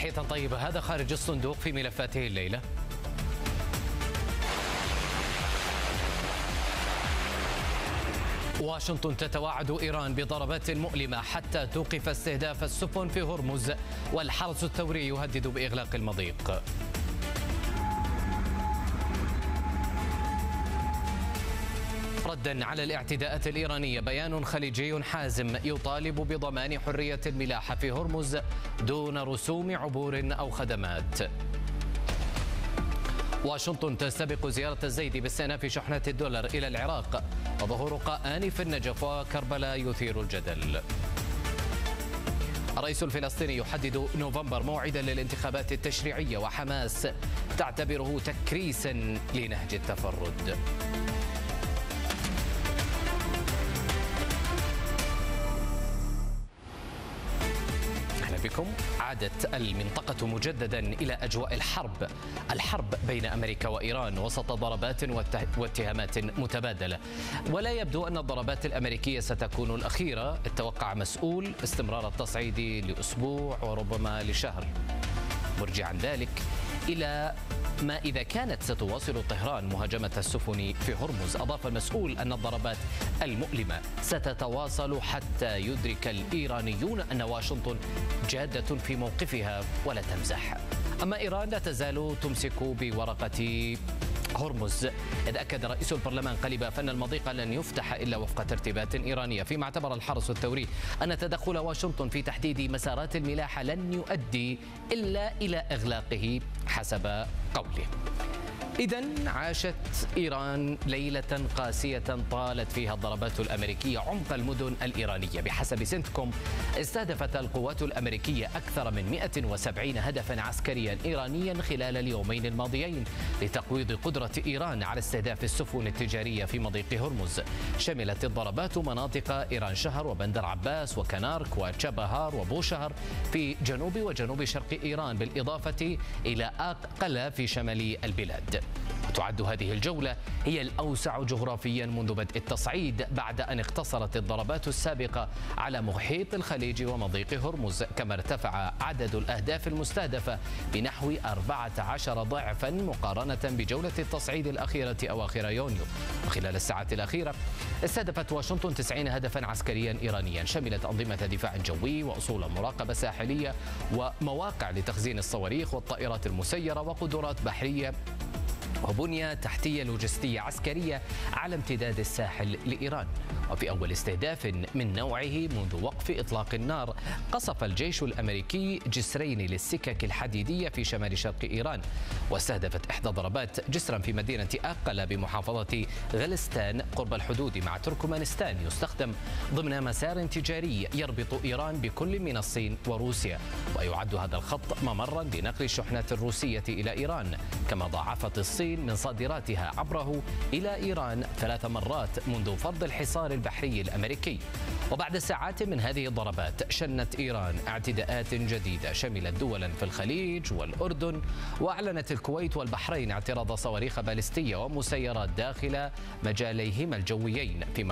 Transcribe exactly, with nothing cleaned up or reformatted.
تحية طيبة. هذا خارج الصندوق في ملفاته الليلة. واشنطن تتوعد إيران بضربات مؤلمة حتى توقف استهداف السفن في هرمز، والحرس الثوري يهدد بإغلاق المضيق. ردا على الاعتداءات الإيرانية، بيان خليجي حازم يطالب بضمان حرية الملاحة في هرمز دون رسوم عبور أو خدمات. واشنطن تستبق زيارة الزيدي باستئناف شحنة الدولار إلى العراق، وظهور قائان في النجف وكربلاء يثير الجدل. الرئيس الفلسطيني يحدد نوفمبر موعدا للانتخابات التشريعية، وحماس تعتبره تكريسا لنهج التفرد. بكم. عادت المنطقة مجددا إلى أجواء الحرب الحرب بين أمريكا وإيران وسط ضربات واتهامات متبادلة، ولا يبدو أن الضربات الأمريكية ستكون الأخيرة. اتوقع مسؤول استمرار التصعيد لأسبوع وربما لشهر، مرجعا ذلك إلى ما إذا كانت ستواصل طهران مهاجمة السفن في هرمز. أضاف المسؤول أن الضربات المؤلمة ستتواصل حتى يدرك الإيرانيون أن واشنطن جادة في موقفها ولا تمزح. أما إيران لا تزال تمسك بورقة هرمز، إذ أكد رئيس البرلمان قليباف أن المضيق لن يفتح إلا وفق ترتيبات إيرانية، فيما اعتبر الحرس الثوري أن تدخل واشنطن في تحديد مسارات الملاحة لن يؤدي إلا إلى إغلاقه حسب قوله. إذن عاشت إيران ليلة قاسية طالت فيها الضربات الأمريكية عمق المدن الإيرانية. بحسب سنتكوم استهدفت القوات الأمريكية أكثر من مئة وسبعين هدفا عسكريا إيرانيا خلال اليومين الماضيين لتقويض قدرة إيران على استهداف السفن التجارية في مضيق هرمز. شملت الضربات مناطق إيران شهر وبندر عباس وكنارك وتشابهار وبوشهر في جنوب وجنوب شرق إيران، بالإضافة إلى أقل في شمال البلاد. تعد هذه الجولة هي الأوسع جغرافيا منذ بدء التصعيد، بعد أن اقتصرت الضربات السابقة على محيط الخليج ومضيق هرمز. كما ارتفع عدد الأهداف المستهدفة بنحو أربعة عشر ضعفا مقارنة بجولة التصعيد الأخيرة أواخر يونيو. وخلال الساعات الأخيرة استهدفت واشنطن تسعين هدفا عسكريا إيرانيا، شملت أنظمة دفاع جوي وأصول مراقبة ساحلية ومواقع لتخزين الصواريخ والطائرات المسيرة وقدرات بحرية وبنية تحتية لوجستية عسكرية على امتداد الساحل لإيران. وفي أول استهداف من نوعه منذ وقف إطلاق النار، قصف الجيش الأمريكي جسرين للسكك الحديدية في شمال شرق إيران، واستهدفت إحدى ضربات جسرا في مدينة أقل بمحافظة غلستان قرب الحدود مع تركمانستان، يستخدم ضمن مسار تجاري يربط إيران بكل من الصين وروسيا. ويعد هذا الخط ممرا لنقل الشحنات الروسية إلى إيران، كما ضاعفت الصين من صادراتها عبره إلى إيران ثلاث مرات منذ فرض الحصار البحري الأمريكي. وبعد ساعات من هذه الضربات شنت إيران اعتداءات جديدة شملت دولا في الخليج والأردن، وأعلنت الكويت والبحرين اعتراض صواريخ باليستية ومسيرات داخل مجاليهما الجويين، فيما